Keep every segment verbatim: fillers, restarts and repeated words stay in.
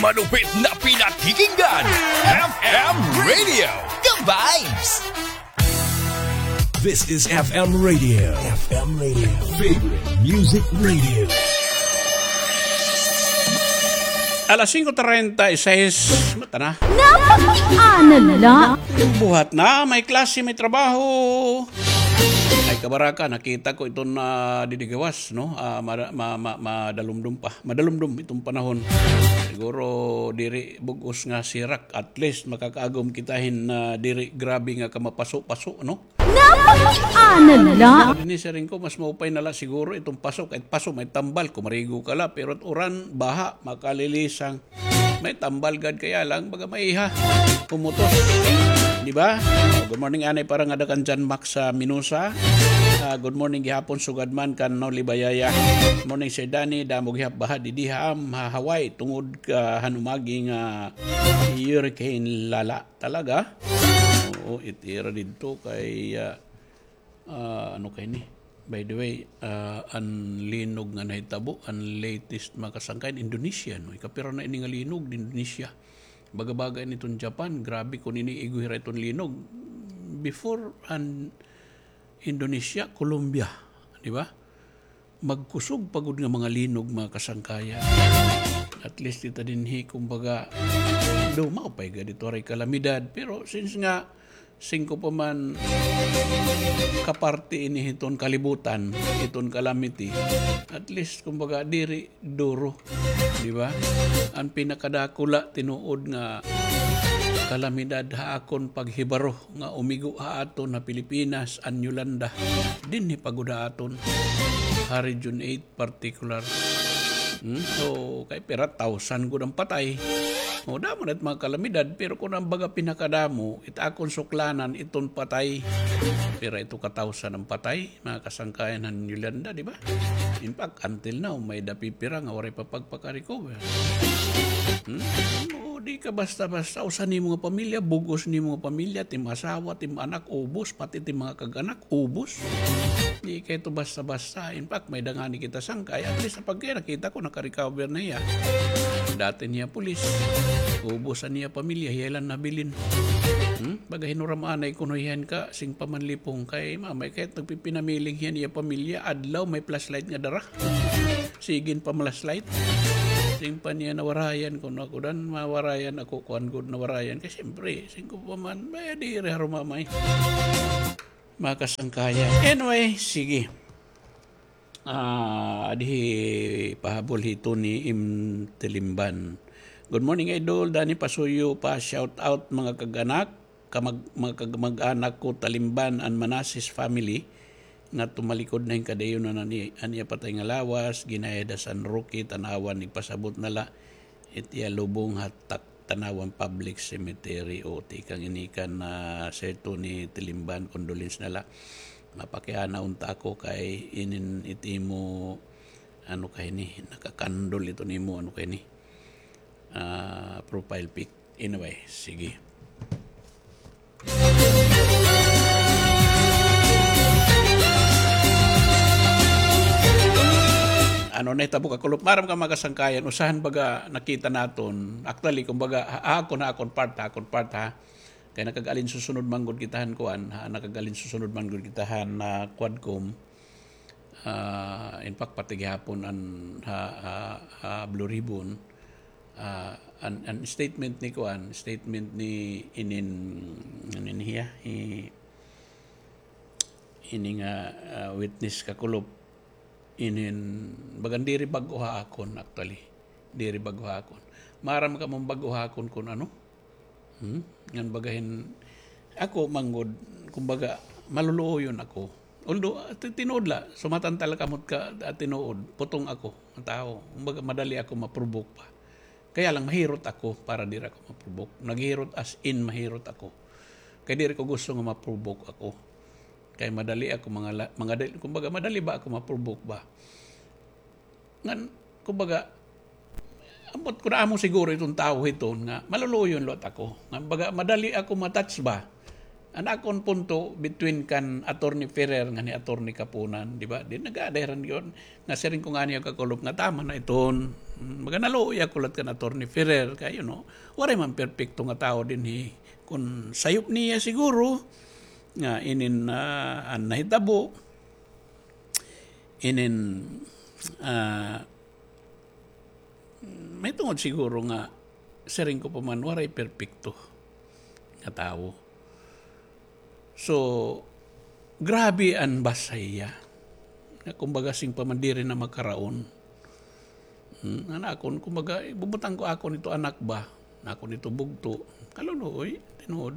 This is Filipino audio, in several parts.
Malupit na pinakikinggan, F M Radio, The Vibes! This is F M Radio. F M Radio. Favorite Music Radio. Alas singko treinta y seis, mata na. Napakianan na. Buhat na, may klase, may trabaho. Ay kabaraka, nakita ko itong uh, didigawas, no? Uh, ma, ma, ma, madalumdum pa. Madalumdum itong panahon. Siguro diri bugos nga sirak. At least makakaagom kitahin na uh, diri grabe nga kamapaso-paso, no? Napakianan na. Ini sa rin ko, mas maupay nala siguro itong pasok. Kahit paso, may tambal, kumarigo ka la. Pero at uran, baha, makalilisang. May tambal gad kaya lang, baga maiha. Pumutos. Di ba? Oh, good morning, anay, parang adakan dyan, Max sa uh, Minusa. Uh, good morning, gihapon, sugadman, kan no, libayaya. Good morning, Sir Danny, damog hihap baha, didiham, ha, Hawaii, tungod ka hanumaging uh, hurricane lala. Talaga? Oo, itira dito kay, uh, uh, ano kay ni? By the way, uh, ang linog nga nahitabo, ang latest makasangkain, Indonesia. No? Ikapira na ini nga linog di Indonesia. Baga-baga nitong Japan, grabe kung iniiguhira itong linog. Before an Indonesia, Colombia, di ba? Magkusog pagod nga mga linog, mga kasangkaya. At least ito din hi, kumbaga, dumaw pa iga dito rin kalamidad. Pero since nga, singko pa man kaparte ini iton kalibutan, iton calamity, at least kumbaga diri duro, di ba? Ang pinakadakula tinuod nga kalamidad haakon paghibaro nga umigo haaton na Pilipinas, an Yolanda, din ni paguda aton hari June eighth particular. Hmm? So, kay pera thousand ko ng patay. O, damo na mga kalamidad, pero kung ang baga pinakadamo, itakon suklanan, itong patay. Pero ito katawsan ng patay, mga kasangkayan ng Yolanda, di ba? In fact, until now, may dapipira nga, waray papagpaka-recover. Hmm? O, di ka basta-basta, usan ni mga pamilya, bugos ni mga pamilya, tim asawa, tim anak, ubos, pati tim mga kaganak, ubos. Di ka ito basta-basta. In fact, may dangani kita sangkay. At least, pag kaya nakita ko, naka-recover na iya. Dati niya pulis. Ubusan niya pamilya, hiyalan na bilin. Hmm? Baga hinuramanay kuno yan ka, sing pamanlipong kay mamay, kahit nagpipinamiling yan niya pamilya, adlaw may flashlight nga dara. Sigin pa flashlight. Sing pa niya nawarayan, kung ako dan mawarayan ako, kuhan good nawarayan. Kasi siyempre, sing ko pa man, may di reharo mamay. Makasangkaya. Anyway, sige. Ah, di pahabol hito ni Im Tilimban. Good morning, Idol. Dani Pasuyo pa, shout out mga kaganak, kamag, mga kamag-anak ko, Talimban and Manasis family, nga tumalikod na yung kadayon na ni aniya patay nga lawas, ginaya da San Roque, tanawan, ipasabot nala, itiya lubong hatak, tanawan public cemetery, o tikang inikan na seto ni Tilimban, condolence nala. Mapakiana unta ako kay inin itimo, ano kay ni, nakakandol ito ni mo, ano kay ni, Uh, profile pic. Anyway, sige. Ano na itabo kakulop, maram ka makasangkayan, usahan baga nakita naton, actually, kumbaga, ako na akon part, akon part ha, kaya nakagalin susunod manggod kitahan kuan, ha, nakagalin susunod manggod kitahan na uh, quadcom, uh, in fact, pati gihapon ang ha, ha, ha, Blue Ribbon, Uh, an, an statement ni Kuan, statement ni inin inin hiya i ini nga uh, witness kakulop inin bagan diri baguha akon actually diri baguha akon maram ka mong baguha akon kun ano hmm ngan bagahin ako manggod kumbaga maluluo yun ako although tinuod la sumatantal kamot ka at tinuod putong ako ang tao kumbaga madali ako ma-provoke pa. Kaya lang mahirot ako para di ako ma-provoke. Naghirot as in mahirot ako. Kaya di ko gusto nga ma-provoke ako. Kaya madali ako mga, mga kumbaga madali ba ako ma-provoke ba? Ngan, kumbaga, ambot ko na amo siguro itong tao ito nga maluluyon lot ako. Nga, baga, madali ako matouch ba? Ang akong punto between kan Attorney Ferrer nga ni Attorney Kapunan, di ba? Di nag-aadayran yun. Nga siring ko nga niya kakulop nga tama na iton. Maganalo iya kulat kan Attorney Ferrer. Kaya, you know, waray man perfecto nga tao din hi. Kung sayop niya siguro, nga inin uh, an nahitabo, inin uh, may tungod siguro nga siring ko pa man waray perfecto nga tao. So, grabe ang basaya. Na kumbaga sing pamandiri na makaraon. Hmm, anakon, kumbaga, bubutang ko ako nito anak ba? Ako nito bugto. Kaluloy, tinuod.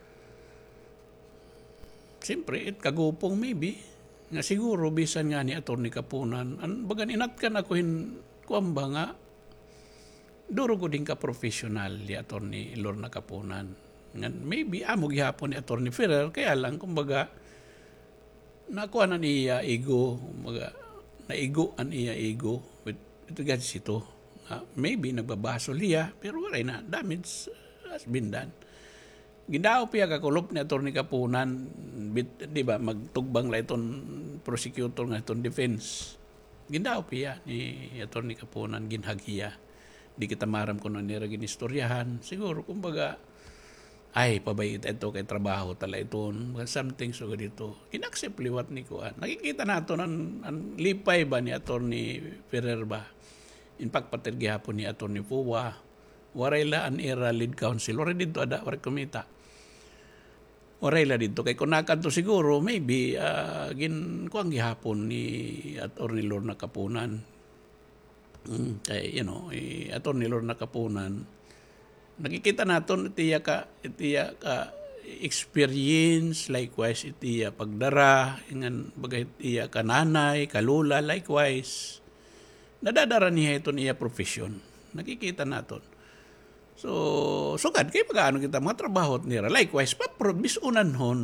Siyempre, it kagupong maybe. Nga siguro, bisan nga ni Atty. Kapunan. An, bagan inatkan ako hin, kuwamba nga, duro ko din ka professional ni Atty. Lorna Kapunan. Maybe amo gihapon ni Atty. Ferrer, kaya lang kumbaga nakuha na niya ego, kumbaga naigo an iya ego with regards ito. Uh, maybe nagbabaso liya pero wala na, damage has been done. Gindaw piya kakulop ni Atty. Kapunan, bit, di ba magtugbang la iton prosecutor nga iton defense. Gindaw piya ni Atty. Kapunan ginhaghiya. Di kita maram kuno ni ra ginistoryahan. Siguro kumbaga ay, pabayit ito kay trabaho tala iton. Something so dito. Inaccept liwat ni Kuan. Nakikita nato ang, ang lipay ba ni Atty. Ferrer ba? In fact, patirgi hapon ni Atty. Fuwa. Waray la an era lead counsel. Waray dito ada, waray kumita. Waray la dito. Kay kunakan to siguro, maybe, uh, gin kuang gihapon ni Atty. Lorna Kapunan. Mm, kay, you know, eh, Atty. Lorna Kapunan, nakikita naton itiya ka itiya ka experience, likewise itiya pagdara ingan bagay itiya kananay kalula, likewise nadadara niya ito niya profession, nakikita naton. So sugad kay pagaano kita mga trabaho nira, likewise pa bis unan hon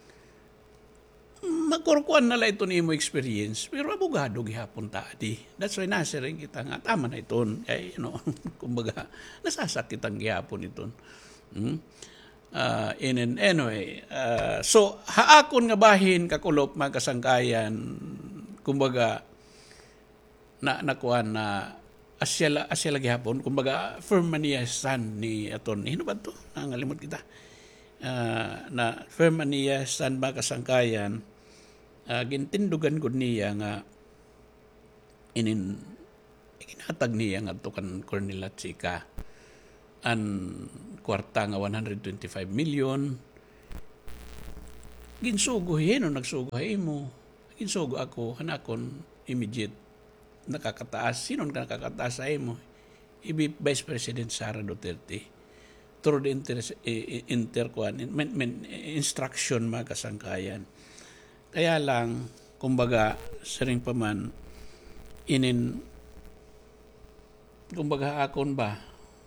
magkurkuan na la ito ni mo experience, pero abogado gihapon ta di. That's why nasiring kita nga tama na iton. Kay, you know, kumbaga, nasasakit ang gihapon iton. Hmm? Uh, in and anyway, uh, so haakon nga bahin kakulop mga kasangkayan, kumbaga, na nakuan na asya asya lagi hapon, kumbaga, firm man niya san ni aton. Hino ba ito? Nangalimot kita. Uh, na firm man niya san mga kasangkayan, Uh, gintindugan ko niya nga inin ikinatag niya nga to kan Cornel Latsika an kwarta nga one hundred twenty-five million ginsugo hino nagsugo mo ginsugo ako hanakon immediate nakakataas sino nakakataas ay mo ibi Vice President Sara Duterte through the inter, inter, inter instruction mga kasangkayan. Kaya lang, kumbaga, siring pa man, inin, kumbaga akon ba,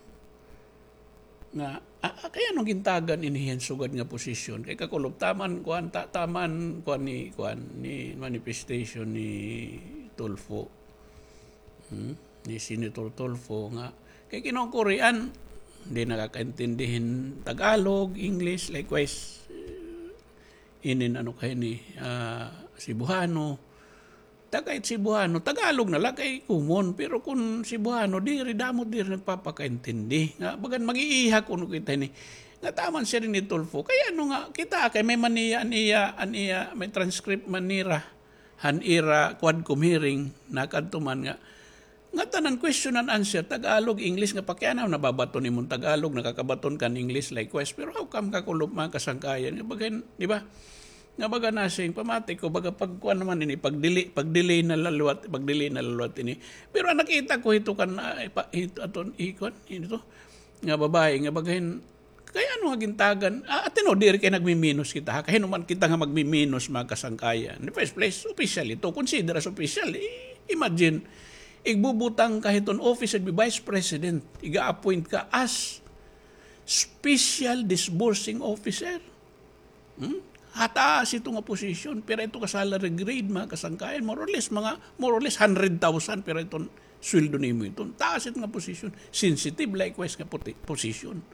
nga, ah, kaya nung gintagan inihin sugad nga posisyon, kay kakulop, taman, kuan, ta, taman, kuan ni, kuan, ni manifestation ni Tulfo, hmm? Ni Senator Tulfo, nga, kay kinong-Korean, hindi nakakaintindihin Tagalog, English, likewise, inin ano kay ni uh, Cebuano, tagayt Cebuano, Tagalog na lang kay kumon, pero kung Cebuano, diri damo diri nagpapakaintindi. Nga, bagan mag-iiha kuno kita ni, nga taman siya rin ni Tulfo. Kaya ano nga, kita kay may maniya, aniya, aniya, may transcript manira, hanira, quadcom hearing, nakadtuman nga, nga tanan question and answer, Tagalog, English, nga pakianaw, nababaton ni mong Tagalog, nakakabaton kan English, likewise, pero how come kakulop mga kasangkayan? Nga bagay, di ba? Nga baga nasing pamatik ko, baga pagkuhan naman ini, pagdili, pagdili na laluat, pagdili na laluat ini. Pero nakita ko ito kan, ito, aton, ikon, ito, nga babae, nga bagayin, kaya ano nga gintagan, ah, atino, diri kayo nagmiminus kita, ha? Kaya naman kita nga magmiminus mga kasangkayan. In the first place, official ito, consider as official, I, imagine, igbubutang kahit on office at Vice President, iga-appoint ka as Special Disbursing Officer. Hmm? Hataas ito nga posisyon, pero ito ka salary grade, mga kasangkayan, more or less, mga, more or less, one hundred thousand, pero itong sweldo nimo ito. Taas ito nga posisyon. Sensitive, likewise nga position.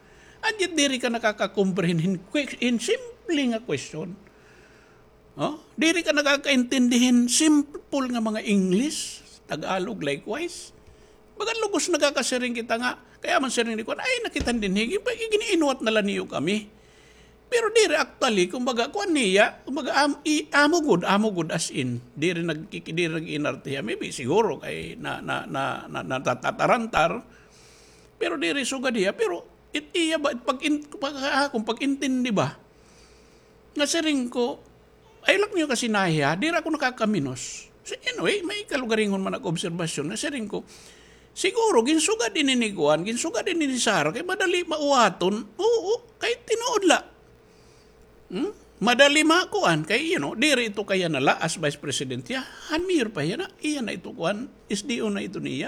Adit diri ka nakaka-comprehend in simple nga question. Oh, diri ka nakakaintindihin simple nga mga English, Tagalog likewise. Bagan lugos nagakasiring kita nga, kaya man siring ni kuan ay nakitan din higi, giniinuwat na lang niyo kami. Pero diri actually, kumbaga kuan niya, kumbaga am, i, amo good, amo good as in, diri nag diri nag-inartiya, maybe siguro kay na na na, na, na natatarantar. Pero diri sugad diya, pero it iya ba pag, pag kung pag-intindi ba? Nga siring ko ay lak niyo kasi nahiya, diri ako nakakaminos. So anyway, may kalugaringon man ako obserbasyon na siring ko. Siguro, ginsugad din ni Kuan, ginsugad din ni Sara, kay madali mauwaton, oo, kay tinuod la. Hmm? Madali makuan, kay, you know, diri ito kaya nala as Vice President, ya, hanmir pa yan na, iya na ito Kuan, S D O na ito niya.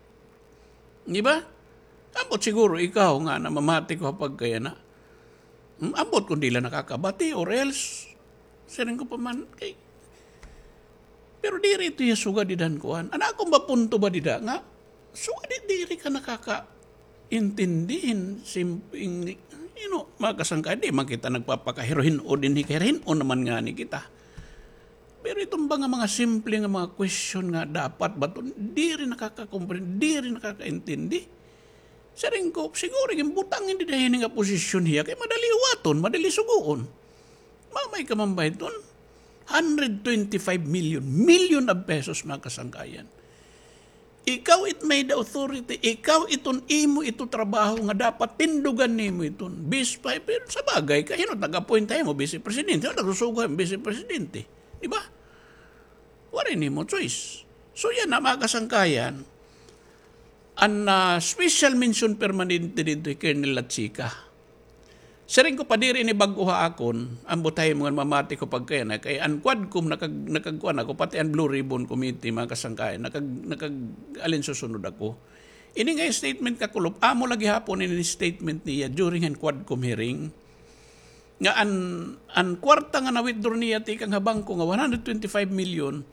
Di ba? Ambot siguro ikaw nga na mamati ko pag kaya na. Hmm? Ambot kung di lang nakakabati or else, siring ko pa man, kay, pero diri ito yung sugad di dan Kuan. Ano akong mapunto ba di da nga? So, di diri ka nakaka-intindihin, simping, you know, makasangka, di man kita nagpapakaherohin o din hikaherohin o naman nga ni kita. Pero itong ba nga mga simple nga mga question nga dapat ba ito, di rin nakaka-comprehend, di rin nakaka-intindi. Saring ko, siguro yung butang hindi dahil nga posisyon hiya, kaya madali uwaton, madali suguon. Mamay ka man ba ito? one hundred twenty-five million, million of pesos mga kasangkayan. Ikaw it may the authority, ikaw iton imo ito trabaho nga dapat tindugan nimo iton. Bis pa, pero sa bagay, kaya no, taga-point tayo mo, Vice Presidente, o nagsusugo yung Vice Presidente. Di ba? Wala nimo choice. So yan na mga kasangkayan, ang uh, special mention permanente dito kay Colonel Latsika. Saring ko pa diri ni baguha akon, ang butay mga mamati ko pagkaya na, kay ang quad kum nakag, nakagkuhan ako, pati ang Blue Ribbon Committee, mga kasangkayan, nakag, nakag alin susunod ako. Ini nga statement kakulop, amo lagi hapon ini statement niya during ang quad kum hearing, nga ang, ang kwarta nga na-withdraw niya, tikang habang ko nga one hundred twenty-five million,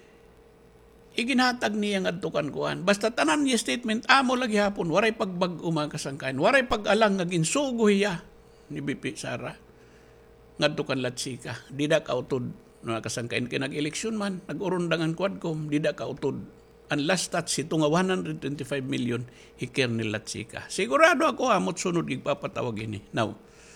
iginhatag niya nga tukan kuhan. Basta tanan niya statement, amo lagi hapon, waray pagbag-o mga kasangkayan, waray pag-alang nga ginsugo hiya, ni B P Sara ngadto kan Latsika di da kautod mga kasangkain kay nag-eleksyon man nag-urundangan quadcom di da kautod ang last touch ito nga one hundred twenty-five million hikir ni Latsika sigurado ako amot sunod igpapatawag ini now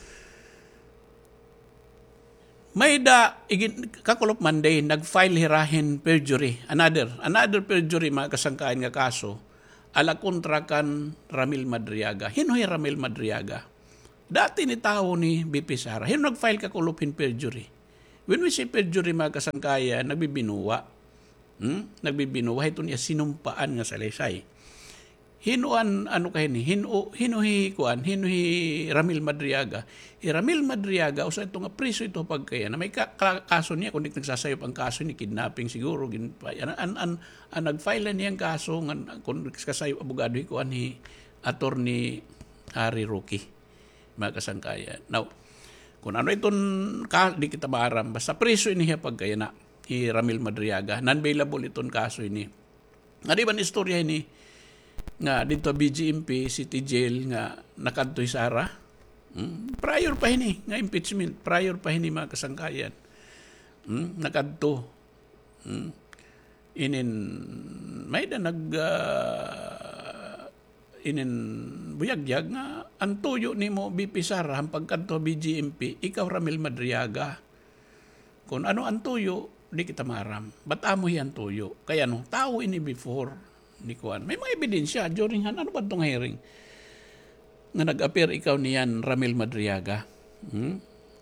may da igin, kakulop Monday nag-file hirahin perjury another another perjury mga kasangkain nga kaso ala kontra kan Ramil Madriaga hinoy Ramil Madriaga. Dati ni tao ni B P Sara, hino nag-file ka kulupin perjury. When we say perjury mga kasangkaya, nagbibinuwa. Hmm? Nagbibinuwa, ito niya sinumpaan nga salaysay. Hinuan, ano kayo ni, hinu, hinuhi kuan, hinuhi Ramil Madriaga. E Ramil Madriaga, o sa ito nga priso ito pagkaya, na may ka, ka, kaso niya, kung di nagsasayop ang kaso ni kidnapping siguro, gin, an, an, an, an, nag-file na niyang kaso, nga, kung nagsasayop abogado, kuan ni Attorney Harry Roque. Mga kasangkaya. Now, kung ano itong ka, di kita maaram, basta preso iniya pagkaya na, i Ramil Madriaga, non-bailable itong kaso ini. Nga di ba ni istorya ini, nga dito B G M P, City Jail, nga nakadtoy Sara, hmm? prior pa ini, nga impeachment, prior pa ini mga kasangkayan. Hmm? Nakadto. Hmm? Inin, may da nag, uh, inin, buyagyag nga ang tuyo ni mo B P Sara ang pagkanto B G M P ikaw Ramil Madriaga kung ano ang tuyo di kita maram ba't amo yan tuyo kaya no tao ini before ni kuan may mga ebidensya during han ano ba itong hearing nga nag-appear ikaw niyan Ramil Madriaga hmm?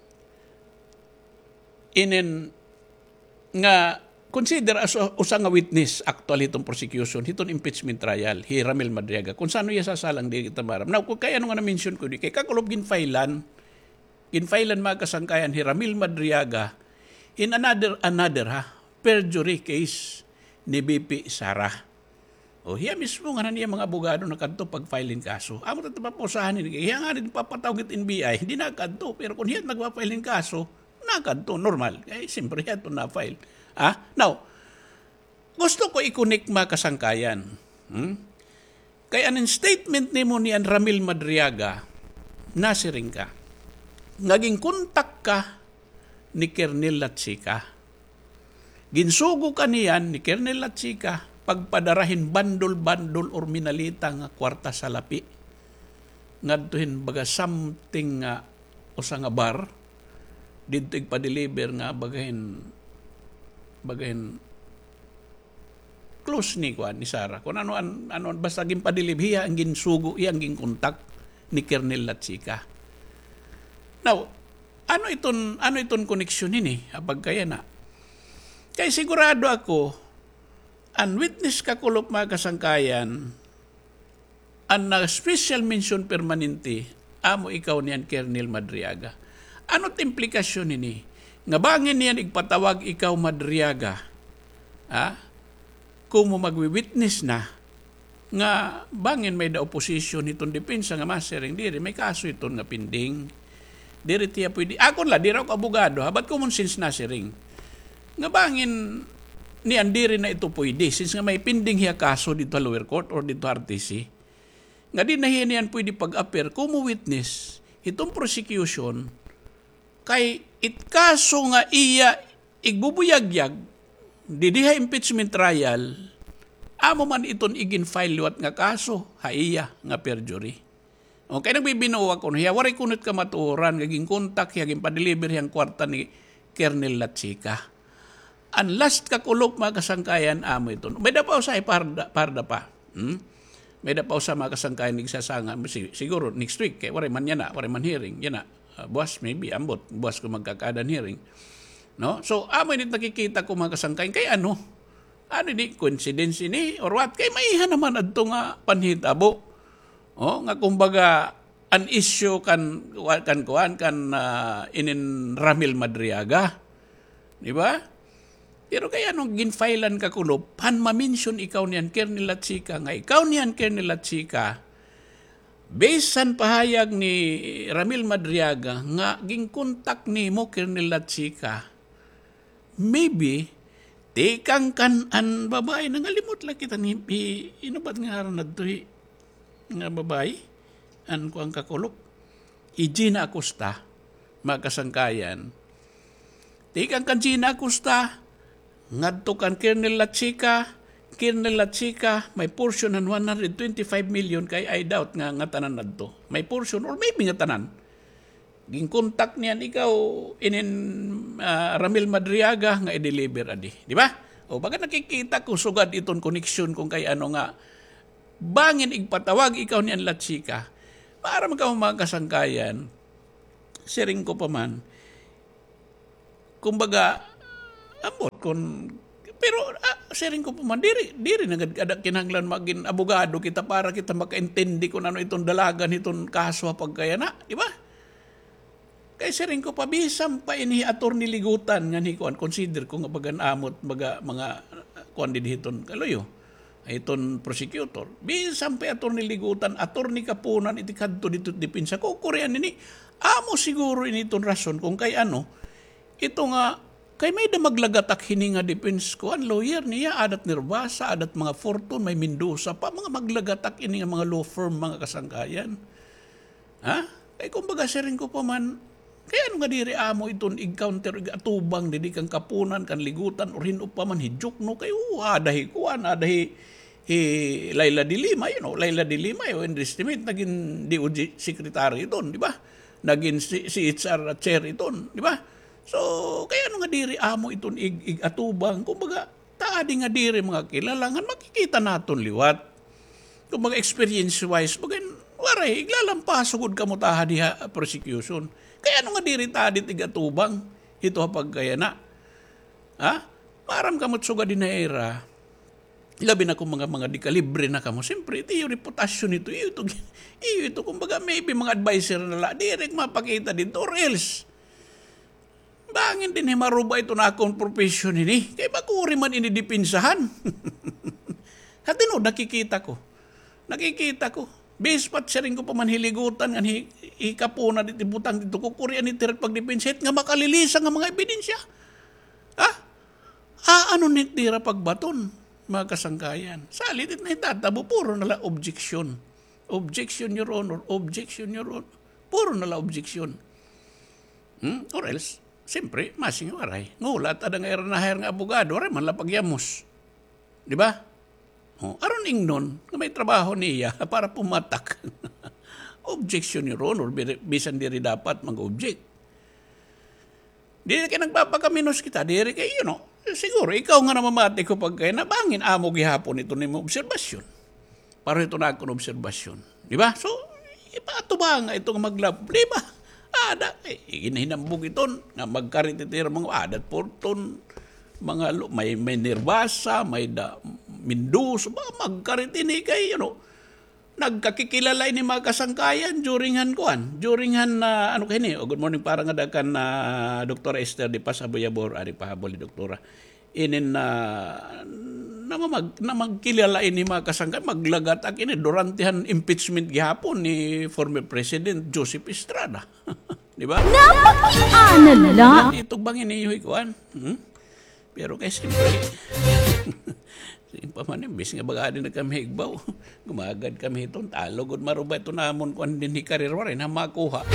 inin nga consider as usa nga witness actually itong prosecution, itong impeachment trial, hi Ramil Madriaga. Kung saan iya sasalang di kita maram. Now, kung kaya ano nga na-mention ko di, kay kakulob ginfailan, ginfailan mga kasangkayan, hi Ramil Madriaga, in another, another ha, perjury case ni B P Sara. O, hiya mismo nga na niya mga abogado na kanto pag-filing kaso. Amo tayo papusahan ni hiya nga rin papatawag it N B I, hindi na kanto. Pero kung hiya nagpa-filing kaso, na kanto, normal. Kaya siyempre hiya ito na-file. Ah, now, gusto ko i-connect mga kasangkayan. Hmm? Kaya anong statement ni mo ni Ramil Madriaga, nasiring ka. Naging kontak ka ni Kernel Latsika. Ginsugo ka niyan ni Kernel Latsika pagpadarahin bandol-bandol or minalita nga kwarta sa lapi. Ngadtuhin baga something nga usa nga bar dito igpa-deliver nga bagahin bagahin close ni kuan ni Sarah. Kung ano an ano basta ginpa-deliver iya ang ginsugo, iya ang ginkontak ni Kernel Latsika. Now, ano iton ano iton connection ini apag kaya na? Kay sigurado ako an witness kakulop mga kasangkayan an na special mention permanente amo ikaw niyan Kernel Madriaga. Ano implikasyon ini? Nga bangin niyan igpatawag ikaw Madriaga. Ha? Kung mo magwi-witness na nga bangin may da opposition itong depensa nga masering diri may kaso iton nga pinding. Diri tiya pwede. Ako la, di raw abogado. Habat common sense na siring. Nga bangin ni andiri na ito pwede. Since nga may pinding hiya kaso dito lower court or dito R T C. Nga di na hiya niyan pwede pag-appear. Kung mo witness, itong prosecution, kay it kaso nga iya igbubuyagyag, didiha impeachment trial, amo man iton igin file liwat nga kaso, haiya nga perjury. O kaya nagbibinuwa ko, hiya waray kunot ka matuoran, gaging kontak, hiyaging pa-deliver hiyang kwarta ni Kernel Latsika. Ang last kakulop mga kasangkayan, amo ito. May dapaw sa parda, parda pa. Hmm? May dapaw sa mga kasangkayan, nagsasanga. Siguro, next week, kaya waray man yan na, waray man hearing. Yan na, uh, buwas, maybe, ambot, buwas ko magkakaadan hearing. No? So, amo ini nakikita ko mga kasangkayan, kaya ano? Ano ni, coincidence ini, or what? Kaya maiha naman adto nga panhitabo. Oh, nga kumbaga an issue kan kan kuan kan uh, inin Ramil Madriaga. Di ba? Pero kaya nung ginfilean ka kuno, pan ma-mention ikaw niyan Kernel Latsika nga ikaw niyan Kernel Latsika. Based san pahayag ni Ramil Madriaga nga ginkontak nimo Kernel Latsika. Maybe tikang kan an babae nangalimot lang kita ni inubat nga aran nadto nga babae, an ko ang kakulop, i Gina Acosta, mga kasangkayan. Tikang kan Gina Acosta, ngadto kan Kernel Latsika, Kernel Latsika, may portion ng one hundred twenty-five million kay I doubt nga nga tanan nadto. May portion or maybe nga tanan. Ging kontak niyan ikaw inin uh, Ramil Madriaga nga i-deliver adi, di ba? O baga nakikita ko sugad iton connection kung kay ano nga bangin igpatawag ikaw ni ang Latsika para magkaw mga kasangkayan siring ko pa man kumbaga ambot kon pero ah, siring ko pa man diri diri nagad kinahanglan maging abogado kita para kita makaintindi kung ano itong dalagan itong kaso pagkaya na di ba kay siring ko pa bisam pa ini attorney ligutan nga ni kuan consider ko nga bagan amot baga mga kuan dihiton kaloyo iton prosecutor. Bisan pa attorney ligutan, attorney kapunan, iti kadto dito dipinsa ko. Korean ini, amo siguro ini iton rason kung kay ano, ito nga, kay may da maglagatak hini nga dipins ko, ang lawyer niya, adat Nervasa, adat mga Fortune, may Mendoza pa, mga maglagatak ini nga mga law firm, mga kasangkayan. Ha? Kay kumbaga siring ko pa man, kaya ano nga diri amo iton encounter atubang didi kang kapunan kan ligutan or hinup pa man hijuk no kay uh, adahi kuan adahi eh, Laila de Lima you know Laila de Lima yung estimate naging D O J secretary iton di ba naging si, si H R chair iton di ba so kaya ano nga diri amo iton ig, ig atubang kumbaga taadi nga diri mga kilalangan makikita naton liwat kumbaga experience wise bagan waray iglalampasugod ka mo taha diha prosecution. Kaya ano nga diri tadit igatubang ito hapag kaya na. Ha? Maram kamot suga din na era. Labi na kung mga mga dikalibre na kamo. Siyempre, ito yung reputasyon ito. Iyo ito, iyo ito. Kumbaga, maybe mga advisor na la. Direct mapakita dito or else. Bangin din maruba ito na akong profession ini. Kaya bakuri man inidipinsahan. Hatino, nakikita ko. Nakikita ko. Base pat siya rin ko pa man hiligutan nga hikapuna dito butang dito ko kurian ni tirat pagdepensit nga makalilisa nga mga ebidensya. Ha? Ah, ano ni tira pagbaton mga kasangkayan. Salit it na itatabo puro nala objection. Objection your honor, objection your honor. puro nala objeksyon. Hmm? Or else, siyempre, masing waray. Ngulat, adang nga nahayar nga abogado, waray man lapagyamos. Di ba? Oh, aron ingnon, nga may trabaho niya para pumatak. Objection, Your Honor, bisan diri dapat mag-object. Dili kayo nagpapakaminos kita, diri kayo, you know, siguro, ikaw nga namamati ko pag kayo, nabangin amo gihapon ito ni mo obserbasyon. Para ito na akong obserbasyon. Di ba? So, ipato ba nga itong maglab? Di ba? Ada, eh, hinahinambog iton, nga magkarititir mga adat porton, mga, may, may nirbasa, may da, mindus, ba, magkaritini kayo, you know, nagkakikilala ini mga kasangkayan during han kuan, during han, uh, ano kayo ni, oh, good morning, parang nga dakan na uh, Doktora Esther de Pasabuyabor, ari pahabol ni Doktora, inin na, uh, na, mag, na magkilala ini mga kasangkayan, maglagat ak ini, durante han impeachment gihapon ni former President Joseph Estrada. Di ba? Napag-aanala. Ito bang iniyoy kuan? Hmm? Pero kay siyempre, pa man imbis nga bagadi na kami higbaw. Gumagad kami itong talog. Maruba ito namon kung din ni karirwa rin na makuha.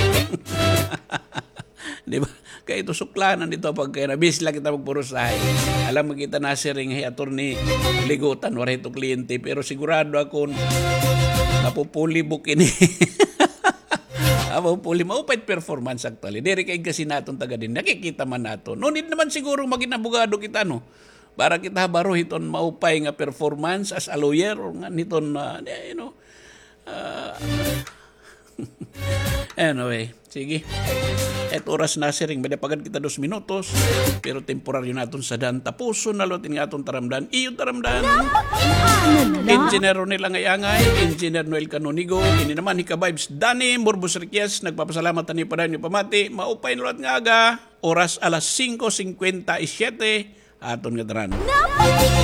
Di ba? Kaya ito suklanan dito pag kaya nabis lang kita magpurusahay. Alam mo kita na si ring attorney ligutan. Wala ito kliyente. Pero sigurado ako napupulibok ini. Napupuli. Maupait performance actually. Diri kay kasi naton taga din. Nakikita man nato. No need naman siguro maging abogado kita no. Para kita baro hiton maupay nga performance as a lawyer or nga niton uh, you know uh, anyway sige et oras na siring madapagan kita dos minutos pero temporaryo naton sa dan tapuso na lotin nga aton taramdan iyo taramdan Engineer nila ngayangay Engineer Noel Canonigo ini naman ni Ka-Vibes Danny Morbos Riquez nagpapasalamat tani pa dayon ni pamati maupay nulat nga aga oras alas cinco cincuenta y siete aton nga taran.